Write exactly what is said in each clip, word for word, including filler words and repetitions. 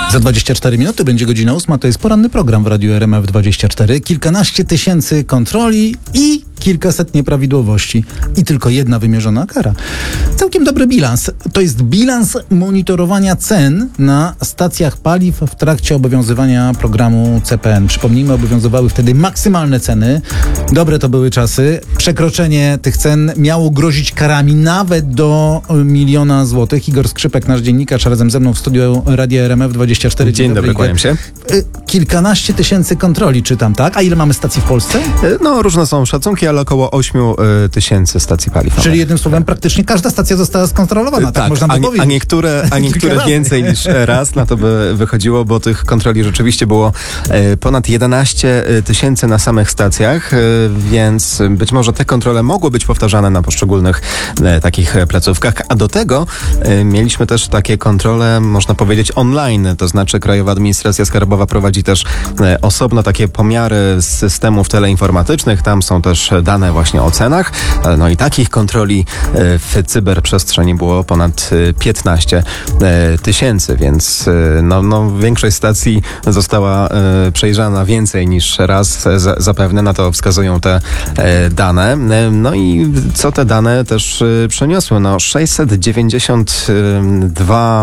Za dwadzieścia cztery minuty będzie godzina ósma, to jest poranny program w Radiu R M F dwadzieścia cztery. Kilkanaście tysięcy kontroli i kilkaset nieprawidłowości. I tylko jedna wymierzona kara. Całkiem dobry bilans. To jest bilans monitorowania cen na stacjach paliw w trakcie obowiązywania programu C P N. Przypomnijmy, obowiązywały wtedy maksymalne ceny. Dobre to były czasy. Przekroczenie tych cen miało grozić karami nawet do miliona złotych. Igor Skrzypek, nasz dziennikarz, razem ze mną w studiu Radia R M F dwadzieścia cztery. Dzień dobry, kłaniam się. Kilkanaście tysięcy kontroli, czytam, tak? A ile mamy stacji w Polsce? No, różne są szacunki, ale około ośmiu tysięcy stacji paliwowych. Czyli jednym słowem praktycznie każda stacja została skontrolowana, tak, tak można by a, powiedzieć. A niektóre, a niektóre więcej niż raz na to by wychodziło, bo tych kontroli rzeczywiście było ponad jedenaście tysięcy na samych stacjach, więc być może te kontrole mogły być powtarzane na poszczególnych takich placówkach, a do tego mieliśmy też takie kontrole, można powiedzieć, online, to znaczy Krajowa Administracja Skarbowa prowadzi też osobno takie pomiary z systemów teleinformatycznych, tam są też dane właśnie o cenach, no i takich kontroli w cyberprzestrzeni było ponad piętnaście tysięcy, więc no, no, większość stacji została przejrzana więcej niż raz zapewne, na to wskazują te dane. No i co te dane też przyniosły? No sześćset dziewięćdziesiąt dwa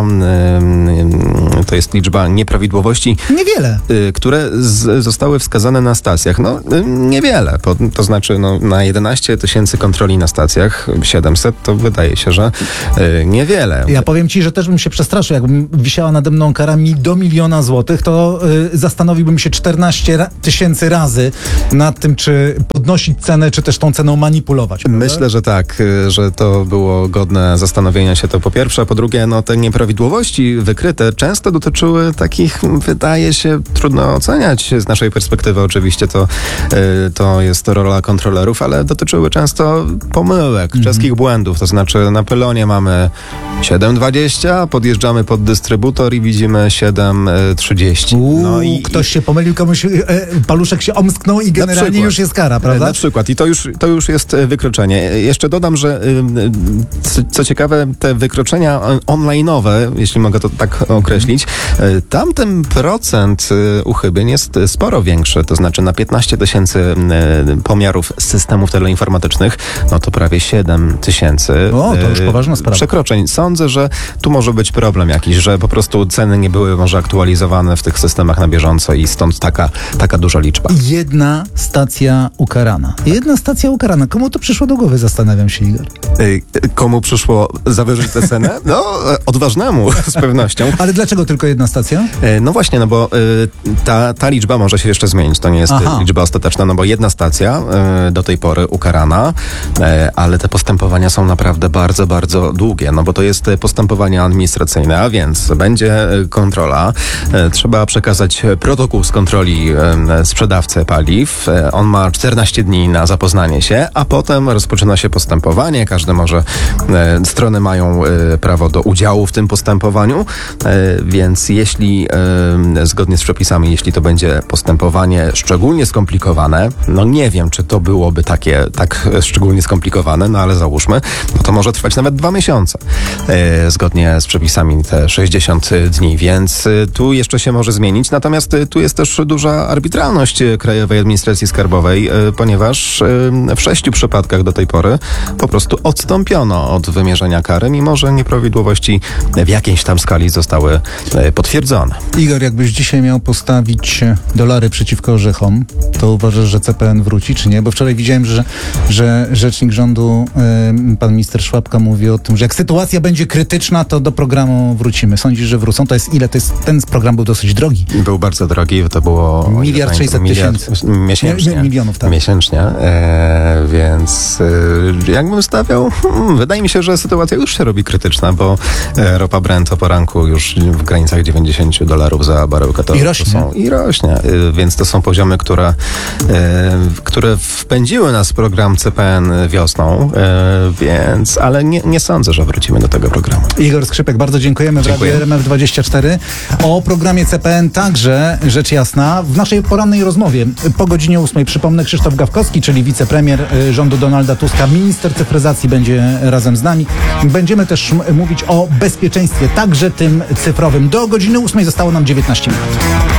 to jest liczba nieprawidłowości. Niewiele. Które z, zostały wskazane na stacjach. No niewiele, to, to znaczy no, na jedenaście tysięcy kontroli na stacjach, siedemset, to wydaje się, że y, niewiele. Ja powiem ci, że też bym się przestraszył, jakbym wisiała nade mną kara mi do miliona złotych, to y, zastanowiłbym się czternaście tysięcy razy nad tym, czy podnosić cenę, czy też tą ceną manipulować. Prawda? Myślę, że tak, y, że to było godne zastanowienia się, to po pierwsze, a po drugie, no te nieprawidłowości wykryte często dotyczyły takich, wydaje się, trudno oceniać z naszej perspektywy, oczywiście to, y, to jest rola kontrolerów, ale dotyczyły często pomyłek, mm-hmm. czeskich błędów, to znaczy na pylonie mamy siedem dwadzieścia, podjeżdżamy pod dystrybutor i widzimy siedem trzydzieści. No i ktoś się pomylił, komuś e, paluszek się omsknął i generalnie już jest kara, prawda? Na przykład i to już, to już jest wykroczenie. Jeszcze dodam, że co, co ciekawe, te wykroczenia online'owe, jeśli mogę to tak określić, tam ten procent uchybień jest sporo większy, to znaczy na piętnaście tysięcy pomiarów z systemów teleinformatycznych, no to prawie siedem tysięcy. O, to już poważna sprawa. Przekroczeń. Sądzę, że tu może być problem jakiś, że po prostu ceny nie były może aktualizowane w tych systemach na bieżąco i stąd taka, taka duża liczba. Jedna stacja ukarana. Jedna stacja ukarana. Komu to przyszło do głowy, zastanawiam się, Igor. Komu przyszło zawyżyć tę cenę? No, odważnemu z pewnością. Ale dlaczego tylko jedna stacja? No właśnie, no bo ta, ta liczba może się jeszcze zmienić. To nie jest Aha. liczba ostateczna, no bo jedna stacja do tej pory ukarana, ale te postępowania są naprawdę bardzo, bardzo długie, no bo to jest postępowanie administracyjne, a więc będzie kontrola. Trzeba przekazać protokół z kontroli sprzedawcy paliw. On ma czternaście dni na zapoznanie się, a potem rozpoczyna się postępowanie. Każdy może, strony mają prawo do udziału w tym postępowaniu, więc jeśli zgodnie z przepisami, jeśli to będzie postępowanie szczególnie skomplikowane, no nie wiem, czy to byłoby takie, tak szczególnie skomplikowane, no ale załóżmy, no to może trwać nawet dwa miesiące. Zgodnie z przepisami te sześćdziesiąt dni, więc tu jeszcze się może zmienić. Natomiast tu jest też duża arbitralność Krajowej Administracji Skarbowej, ponieważ w sześciu przypadkach do tej pory po prostu odstąpiono od wymierzenia kary, mimo że nieprawidłowości w jakiejś tam skali zostały potwierdzone. Igor, jakbyś dzisiaj miał postawić dolary przeciwko orzechom, to uważasz, że C P N wróci, czy nie? Bo wczoraj widziałem, że, że rzecznik rządu, pan minister Szłapka, mówi o tym, że jak sytuacja będzie krytyczna, to do programu wrócimy. Sądzisz, że wrócą? To jest ile? To jest, ten program był dosyć drogi. Był bardzo drogi, to było... Miliard sześćset tysięcy. Miesięcznie. Milionów, tak. Miesięcznie, e, więc e, jakbym stawiał, hmm, wydaje mi się, że sytuacja już się robi krytyczna, bo e, ropa Brent o poranku już w granicach dziewięćdziesiąt dolarów za baryłkę. To, I rośnie. To są, I rośnie, e, więc to są poziomy, które, e, które wpędziły spędziły nas program C P N wiosną, e, więc, ale nie, nie sądzę, że wrócimy do tego programu. Igor Skrzypek, bardzo dziękujemy w Dziękuję. Radiu R M F dwadzieścia cztery. O programie C P N także, rzecz jasna, w naszej porannej rozmowie po godzinie ósmej. Przypomnę, Krzysztof Gawkowski, czyli wicepremier y, rządu Donalda Tuska, minister cyfryzacji, będzie razem z nami. Będziemy też m- mówić o bezpieczeństwie, także tym cyfrowym. Do godziny ósmej zostało nam dziewiętnaście minut.